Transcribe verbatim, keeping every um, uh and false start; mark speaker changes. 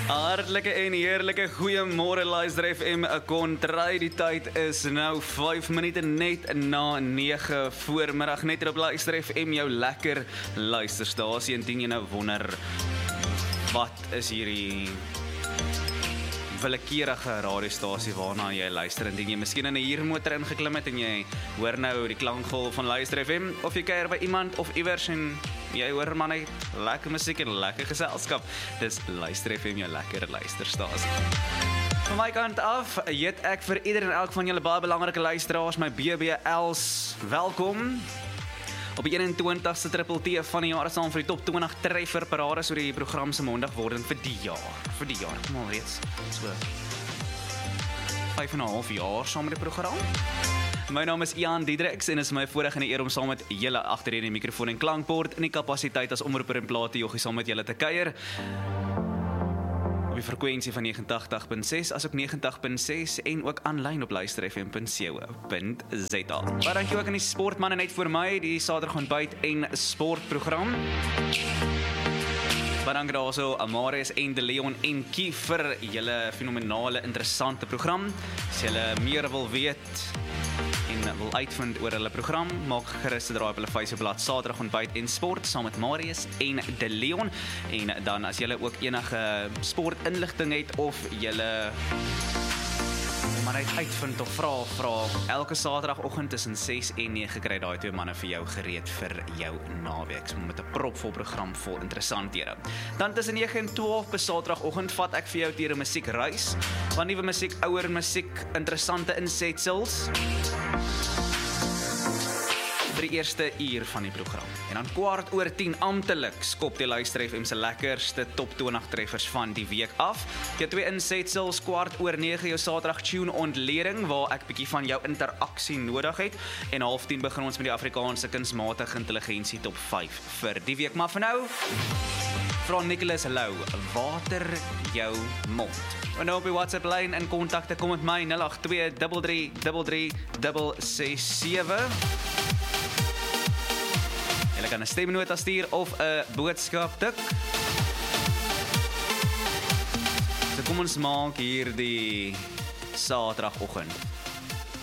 Speaker 1: Hartlike en heerlike goeiemôre luister F M Kontry. Die tyd is nou vyf minute net na nege voormiddag. Net hier op luister F M, jou lekker luisterstasie. Indien jy nou wonder, wat is hierdie willekeurige radiostasie waarna jy luister, indien jy miskien in 'n huurmotor ingeklim het en jy hoor nou die klankgolf van luister F M, of jy kuier by iemand of iewers en jy hoor maar net lekker musiek en lekker geselskap. Dis luister F M, jou lekker luisterstasie. Van my kant af, heet ek vir ieder en elk van julle baie belangrike luisteraars, my B B L's, welkom. Op die eenentwintigste triple T van die jaar saam vir die top twintig treffer parade, so die program se mondigwording vir die jaar. Vir die jaar, kom al reeds. So vyf en 'n half jaar saam met die program. My naam is Ian Diedriks en is my voorreg en 'n eer om saam met julle agter die mikrofoon en klankbord in die kapasiteit as omroeper en plaasjoggie saam met julle te kuier. Op die frekwensie van negentig punt ses, as ook negentig punt ses en ook aanlyn op luister F M punt co punt z a. Maar dankie ook aan die sportmanne net voor my, die Saterdag ontbyt en sportprogram. Baie dankie daarso aan Marius en De Leon en Kie vir julle fenomenale interessante program. As julle meer wil weet en wil uitvind oor hulle program, maak gerus 'n draai op hulle Facebookblad Saterdag ontbyt en sport saam met Marius en De Leon. En dan as julle ook enige sportinligting het of julle maar net uitvind of vra, vra elke Saterdagoggend tussen ses en nege kry daai twee manne vir jou gereed vir jou naweek met 'n propvol program vol interessanthede. Dan tussen nege en twaalf per Saterdagoggend vat ek vir jou deur 'n musiekreis, van nuwe musiek, ouer musiek, interessante insetsels vir die eerste uur van die program. En dan kwart oor tien amptelik skop die luister F M se lekkerste top twintig treffers van die week af. Jy twee insetsels, kwart oor nege jou Saterdag tune ontleding waar ek bietjie van jou interaksie nodig het, en half tien begin ons met die Afrikaanse kunsmatige intelligensie top vyf vir die week. Maar vir nou vra Nicholas Lou, water jou mond. En nou op die WhatsApp lyn in kontakte kom met my nul agt twee drie drie drie drie ses sewe. Jy kan 'n stemnota stuur of 'n boodskap tik. So kom ons maak hier die Saterdagoggend